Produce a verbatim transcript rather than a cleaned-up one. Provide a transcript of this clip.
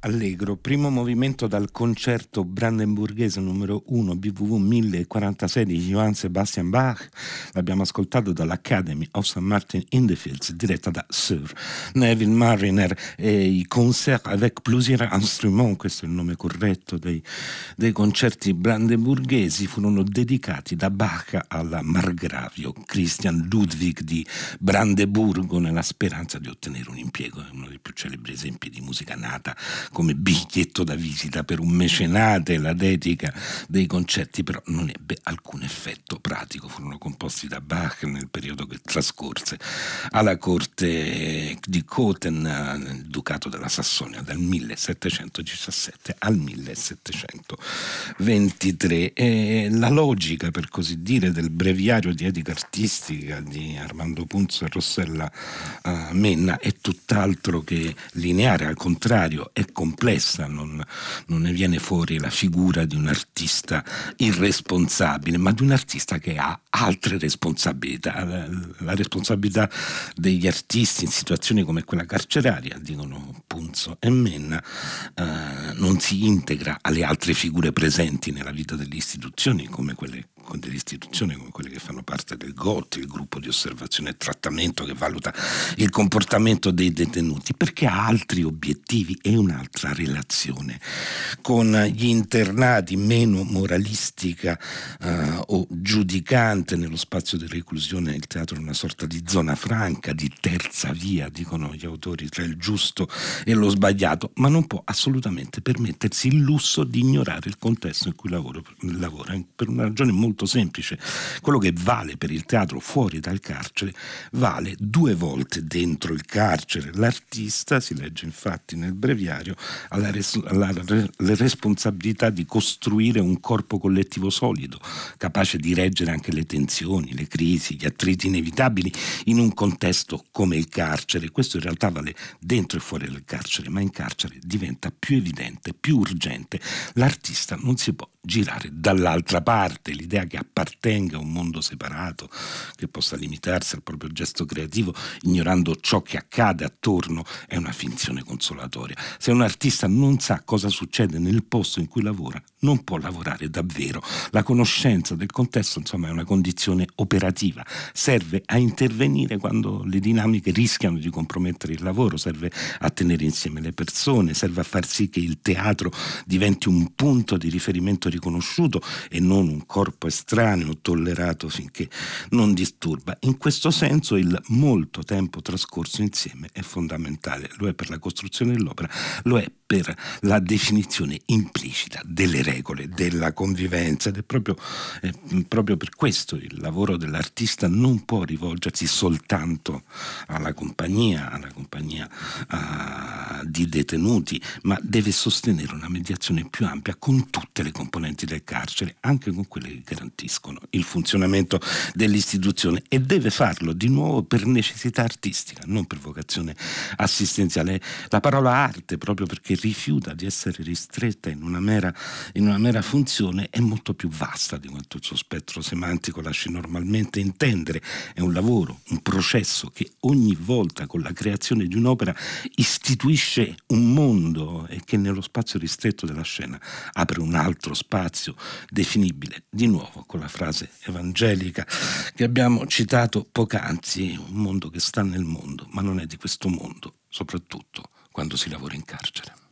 Allegro, primo movimento dal concerto brandenburghese numero uno B W V mille quarantasei di Johann Sebastian Bach. L'abbiamo ascoltato dall'Academy of Saint Martin in the Fields, diretta da Sir Neville Marriner, e i Concerts avec plusieurs instruments, questo è il nome corretto dei, dei concerti brandenburghesi, furono dedicati da Bach al margravio Christian Ludwig di Brandeburgo, nella speranza di ottenere un impiego. È uno dei più celebri esempi di musica nata come biglietto da visita per un mecenate. La dedica dei concerti però non ebbe alcun effetto pratico, furono composti da Bach nel periodo che trascorse alla corte di Cothen, nel ducato della Sassonia, dal millesettecentodiciassette al millesettecentoventitré. E la logica, per così dire, del breviario di etica artistica di Armando Punzo e Rossella uh, Menna è tutt'altro che lineare, al contrario è complessa, non, non ne viene fuori la figura di un artista irresponsabile, ma di un artista che ha altre responsabilità. La, la responsabilità degli artisti in situazioni come quella carceraria, dicono Punzo e Menna, eh, non si integra alle altre figure presenti nella vita delle istituzioni, come quelle delle istituzioni come quelle che fanno parte del G O T, il gruppo di osservazione e trattamento che valuta il comportamento dei detenuti, perché ha altri obiettivi e un'altra relazione con gli internati, meno moralistica uh, o giudicante. Nello spazio di reclusione il teatro è una sorta di zona franca, di terza via, dicono gli autori, tra il giusto e lo sbagliato, ma non può assolutamente permettersi il lusso di ignorare il contesto in cui lavoro, lavora, per una ragione molto semplice: quello che vale per il teatro fuori dal carcere vale due volte dentro il carcere. L'artista, si legge infatti nel breviario, ha la, res- la, la responsabilità di costruire un corpo collettivo solido, capace di reggere anche le tensioni, le crisi, gli attriti inevitabili in un contesto come il carcere. Questo in realtà vale dentro e fuori del carcere, ma in carcere diventa più evidente, più urgente. L'artista non si può girare dall'altra parte. L'idea che appartenga a un mondo separato, che possa limitarsi al proprio gesto creativo ignorando ciò che accade attorno, è una finzione consolatoria. Se un artista non sa cosa succede nel posto in cui lavora, non può lavorare davvero. La conoscenza del contesto, insomma, è una condizione operativa, serve a intervenire quando le dinamiche rischiano di compromettere il lavoro, serve a tenere insieme le persone, serve a far sì che il teatro diventi un punto di riferimento riconosciuto e non un corpo estraneo tollerato finché non disturba. In questo senso il molto tempo trascorso insieme è fondamentale, lo è per la costruzione dell'opera, lo è per la definizione implicita delle regole della convivenza, ed è proprio, è proprio per questo il lavoro dell'artista non può rivolgersi soltanto alla compagnia, alla compagnia uh, di detenuti, ma deve sostenere una mediazione più ampia con tutte le componenti del carcere, anche con quelle che garantiscono il funzionamento dell'istituzione, e deve farlo di nuovo per necessità artistica, non per vocazione assistenziale. La parola arte, proprio perché rifiuta di essere ristretta in una mera, in una mera funzione, è molto più vasta di quanto il suo spettro semantico lasci normalmente intendere. È un lavoro, un processo che ogni volta con la creazione di un'opera istituisce un mondo e che nello spazio ristretto della scena apre un altro spazio definibile di nuovo con la frase evangelica che abbiamo citato poc'anzi: un mondo che sta nel mondo ma non è di questo mondo, soprattutto quando si lavora in carcere.